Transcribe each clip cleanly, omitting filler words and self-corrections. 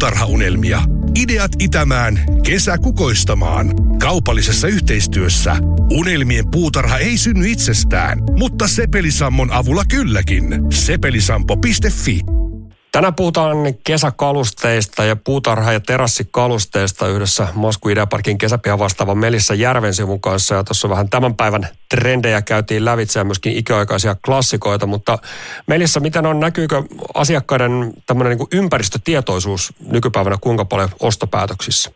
puutarhaunelmia. Ideat itämään, kesä kukoistamaan. Kaupallisessa yhteistyössä Unelmien puutarha ei synny itsestään, mutta Sepelisammon avulla kylläkin. Sepelisampo.fi. Tänään puhutaan kesäkalusteista ja puutarha- ja terassikalusteista yhdessä Mosku Ideaparkin kesäpihan vastaavan Melissa Järvensivun kanssa. Ja tuossa vähän tämän päivän trendejä käytiin lävitse ja myöskin ikiaikaisia klassikoita. Mutta Melissa, näkyykö asiakkaiden tämmöinen niin kuin ympäristötietoisuus nykypäivänä kuinka paljon ostopäätöksissä?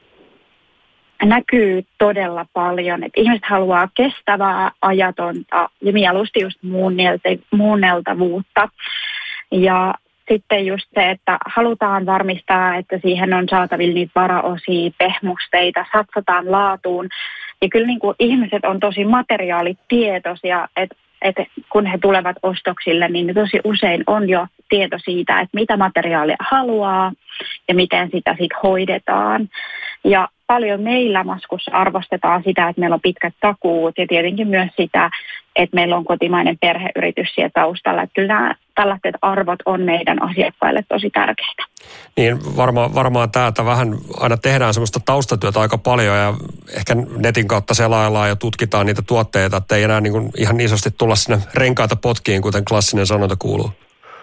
Näkyy todella paljon, että ihmiset haluaa kestävää, ajatonta ja mieluusti just muunneltavuutta. Ja sitten just se, että halutaan varmistaa, että siihen on saatavilla niitä varaosia, pehmusteita, satsataan laatuun. Ja kyllä niin kuin ihmiset on tosi materiaalitietoisia, että kun he tulevat ostoksille, niin tosi usein on jo tieto siitä, että mitä materiaalia haluaa ja miten sitä sitten hoidetaan. Ja paljon meillä Maskussa arvostetaan sitä, että meillä on pitkät takuut ja tietenkin myös sitä, että meillä on kotimainen perheyritys siellä taustalla. Että kyllä nämä tällaiset arvot on meidän asiakkaille tosi tärkeitä. Niin varmaan täältä vähän aina tehdään semmoista taustatyötä aika paljon ja ehkä netin kautta selaillaan ja tutkitaan niitä tuotteita, että ei enää niin kuin ihan isosti tulla sinne renkaita potkiin, kuten klassinen sanonta kuuluu.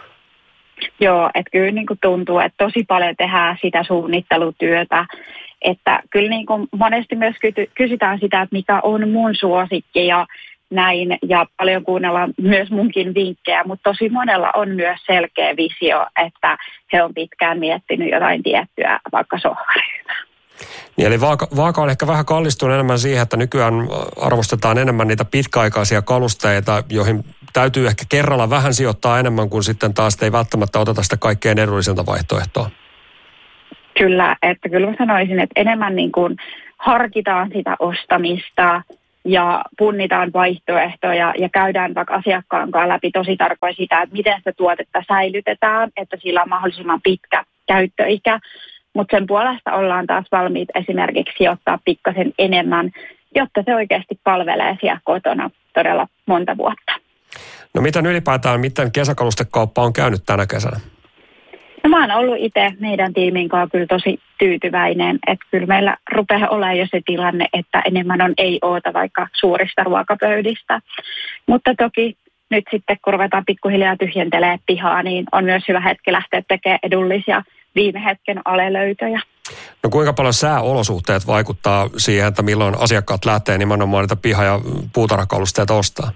Joo, että kyllä niin kuin tuntuu, että tosi paljon tehdään sitä suunnittelutyötä. Että kyllä niin kuin monesti myös kysytään sitä, että mikä on mun suosikki ja näin. Ja paljon kuunnellaan myös munkin vinkkejä, mutta tosi monella on myös selkeä visio, että he on pitkään miettinyt jotain tiettyä, vaikka sohvaryhmää. Niin, eli vaaka on ehkä vähän kallistunut enemmän siihen, että nykyään arvostetaan enemmän niitä pitkäaikaisia kalusteita, joihin täytyy ehkä kerralla vähän sijoittaa enemmän kuin sitten taas ei välttämättä oteta sitä kaikkein edullisinta vaihtoehtoa. Kyllä, että kyllä mä sanoisin, että enemmän niin kuin harkitaan sitä ostamista ja punnitaan vaihtoehtoja ja käydään vaikka asiakkaan kanssa läpi tosi tarkoin sitä, että miten sitä tuotetta säilytetään, että sillä on mahdollisimman pitkä käyttöikä. Mutta sen puolesta ollaan taas valmiit esimerkiksi sijoittaa pikkasen enemmän, jotta se oikeasti palvelee siellä kotona todella monta vuotta. No miten kesäkalustekauppa on käynyt tänä kesänä? No mä oon ollut itse meidän tiimin kanssa kyllä tosi tyytyväinen, että kyllä meillä rupeaa olemaan jo se tilanne, että enemmän on ei-oota vaikka suurista ruokapöydistä. Mutta toki nyt sitten kun ruvetaan pikkuhiljaa tyhjentelemään pihaa, niin on myös hyvä hetki lähteä tekemään edullisia viime hetken alelöytöjä. No kuinka paljon sääolosuhteet vaikuttaa siihen, että milloin asiakkaat lähtee nimenomaan niitä piha- ja puutarhakalusteita ostaa?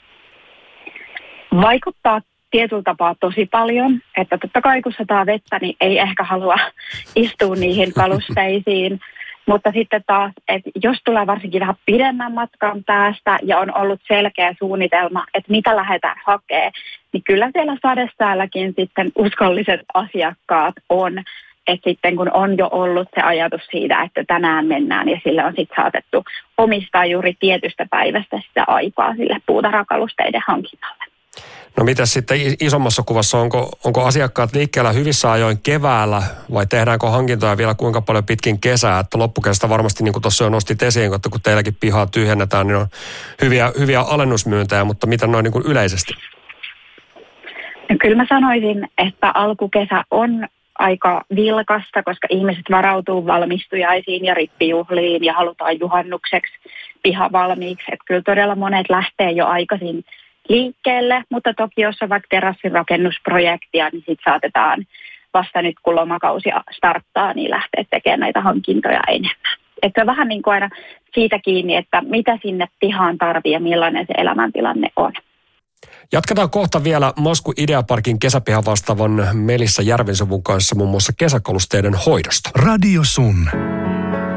Vaikuttaa tietyllä tapaa tosi paljon, että totta kai kun sataa vettä, niin ei ehkä halua istua niihin kalusteisiin, mutta sitten taas, että jos tulee varsinkin vähän pidemmän matkan päästä ja on ollut selkeä suunnitelma, että mitä lähdetään hakemaan, niin kyllä siellä sadesäälläkin sitten uskolliset asiakkaat on, että sitten kun on jo ollut se ajatus siitä, että tänään mennään ja sille on sitten saatettu omistaa juuri tietystä päivästä sitä aikaa sille puutarhakalusteiden hankinnalle. No mitäs sitten isommassa kuvassa, onko asiakkaat liikkeellä hyvissä ajoin keväällä vai tehdäänkö hankintoja vielä kuinka paljon pitkin kesää? Että loppukesästä varmasti, niin kuin tuossa jo nostit esiin, että kun teilläkin pihaa tyhjennetään, niin on hyviä alennusmyyntejä, mutta mitä noin niin kuin yleisesti? No kyllä mä sanoisin, että alkukesä on aika vilkasta, koska ihmiset varautuu valmistujaisiin ja rippijuhliin ja halutaan juhannukseksi piha valmiiksi. Että kyllä todella monet lähtee jo aikaisin liikkeelle, mutta toki jos on vaikka terassin rakennusprojektia, niin sitten saatetaan vasta nyt kun lomakausi starttaa, niin lähteä tekemään näitä hankintoja enemmän. Että on vähän niin kuin aina siitä kiinni, että mitä sinne pihaan tarvii ja millainen se elämäntilanne on. Jatketaan kohta vielä Mosku Ideaparkin kesäpihan vastaavan Melissa Järvensivun kanssa muun muassa kesäkalusteiden hoidosta. Radio Sun.